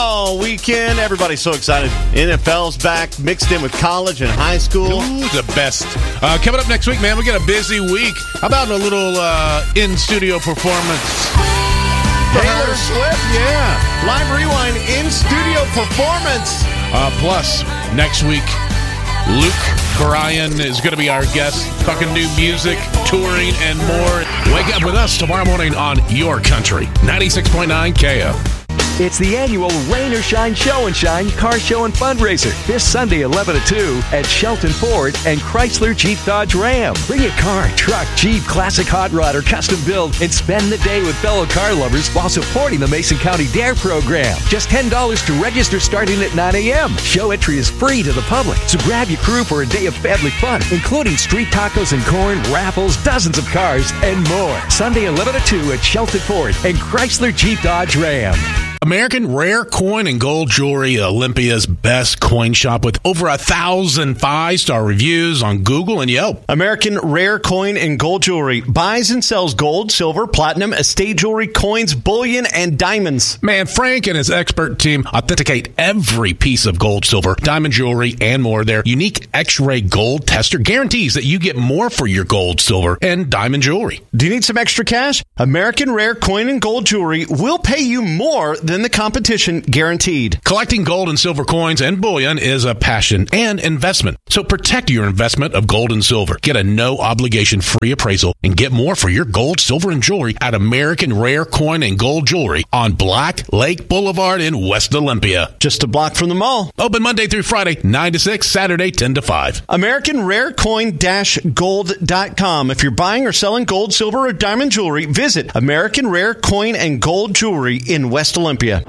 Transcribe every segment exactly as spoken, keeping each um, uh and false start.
football weekend. Everybody's so excited. N F L's back, mixed in with college and high school. Ooh, the best. Uh, coming up next week, man, we got a busy week. How about a little uh, in-studio performance? Taylor Swift, yeah. Live Rewind in-studio performance. Uh, plus, next week, Luke Bryan is going to be our guest, talking new music, touring, and more. Wake up with us tomorrow morning on Your Country, ninety-six point nine K O. It's the annual Rain or Shine Show and Shine Car Show and Fundraiser this Sunday, eleven to two at Shelton Ford and Chrysler Jeep Dodge Ram. Bring a car, truck, Jeep, classic hot rod, or custom build and spend the day with fellow car lovers while supporting the Mason County Dare program. Just ten dollars to register starting at nine a.m. Show entry is free to the public, so grab your crew for a day of family fun, including street tacos and corn, raffles, dozens of cars, and more. Sunday, eleven to two at Shelton Ford and Chrysler Jeep Dodge Ram. American Rare Coin and Gold Jewelry, Olympia's best coin shop with over a thousand five-star reviews on Google and Yelp. American Rare Coin and Gold Jewelry buys and sells gold, silver, platinum, estate jewelry, coins, bullion, and diamonds. Man, Frank and his expert team authenticate every piece of gold, silver, diamond jewelry, and more. Their unique X-ray gold tester guarantees that you get more for your gold, silver, and diamond jewelry. Do you need some extra cash? American Rare Coin and Gold Jewelry will pay you more than the competition, guaranteed. Collecting gold and silver coins and bullion is a passion and investment. So protect your investment of gold and silver. Get a no-obligation free appraisal and get more for your gold, silver, and jewelry at American Rare Coin and Gold Jewelry on Black Lake Boulevard in West Olympia. Just a block from the mall. Open Monday through Friday, nine to six, Saturday, ten to five. American Rare Coin Gold dot com. If you're buying or selling gold, silver, or diamond jewelry, visit American Rare Coin and Gold Jewelry in West Olympia. Get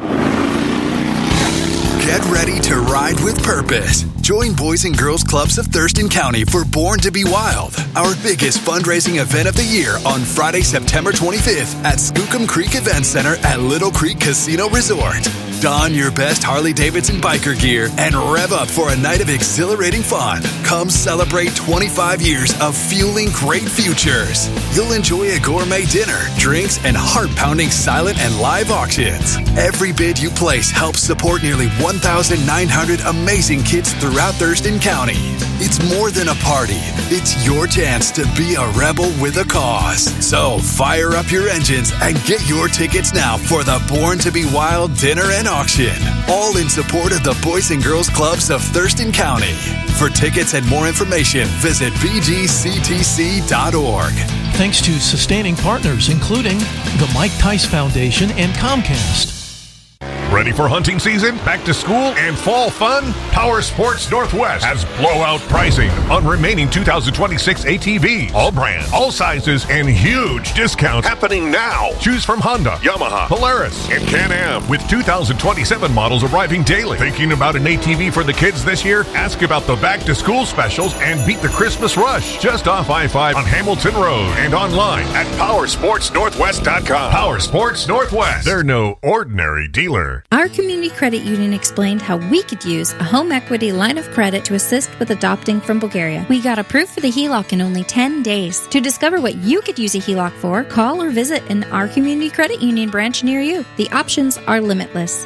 ready to ride with purpose. Join Boys and Girls Clubs of Thurston County for Born to Be Wild, our biggest fundraising event of the year on Friday, September twenty-fifth at Skookum Creek Event Center at Little Creek Casino Resort. Don your best Harley-Davidson biker gear and rev up for a night of exhilarating fun. Come celebrate twenty-five years of fueling great futures. You'll enjoy a gourmet dinner, drinks, and heart-pounding silent and live auctions. Every bid you place helps support nearly one thousand nine hundred amazing kids throughout Thurston County. It's more than a party. It's your chance to be a rebel with a cause. So fire up your engines and get your tickets now for the Born to Be Wild dinner and auction. All in support of the Boys and Girls Clubs of Thurston County. For tickets and more information, visit b g c t c dot org. Thanks to sustaining partners, including the Mike Tice Foundation and Comcast. Ready for hunting season, back to school, and fall fun? Power Sports Northwest has blowout pricing on remaining two thousand twenty-six A T Vs. All brands, all sizes, and huge discounts happening now. Choose from Honda, Yamaha, Polaris, and Can-Am with two thousand twenty-seven models arriving daily. Thinking about an A T V for the kids this year? Ask about the back-to-school specials and beat the Christmas rush. Just off I five on Hamilton Road and online at power sports northwest dot com. Power Sports Northwest. They're no ordinary dealer. Our community credit union explained how we could use a home equity line of credit to assist with adopting from Bulgaria. We got approved for the H E L O C in only ten days. To discover what you could use a H E L O C for, call or visit an our community credit union branch near you. The options are limitless.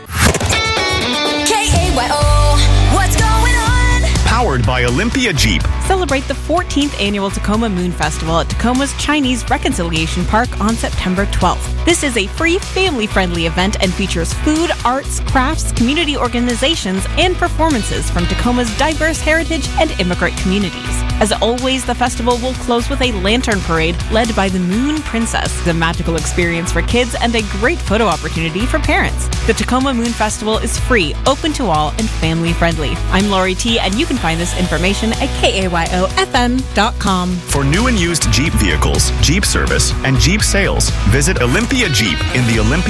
K A Y O, what's going on? Powered by Olympia Jeep. Celebrate the fourteenth annual Tacoma Moon Festival at Tacoma's Chinese Reconciliation Park on September twelfth. This is a free, family-friendly event and features food, arts, crafts, community organizations, and performances from Tacoma's diverse heritage and immigrant communities. As always, the festival will close with a lantern parade led by the Moon Princess, a magical experience for kids and a great photo opportunity for parents. The Tacoma Moon Festival is free, open to all, and family-friendly. I'm Lori T, and you can find this information at K A Y O F M dot com. For new and used Jeep vehicles, Jeep service, and Jeep sales, visit Olympia Jeep in the Olympia